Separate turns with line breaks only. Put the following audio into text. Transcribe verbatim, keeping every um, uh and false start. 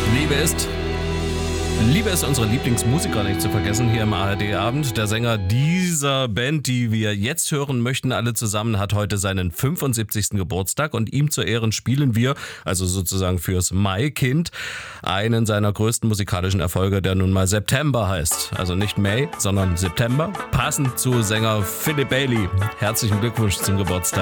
Liebe ist... Liebe ist unsere Lieblingsmusiker nicht zu vergessen hier im A R D-Abend. Der Sänger dieser Band, die wir jetzt hören möchten, alle zusammen, hat heute seinen fünfundsiebzigsten Geburtstag und ihm zu Ehren spielen wir, also sozusagen fürs Maikind, einen seiner größten musikalischen Erfolge, der nun mal September heißt. Also nicht May, sondern September, passend zu Sänger Philip Bailey. Herzlichen Glückwunsch zum Geburtstag.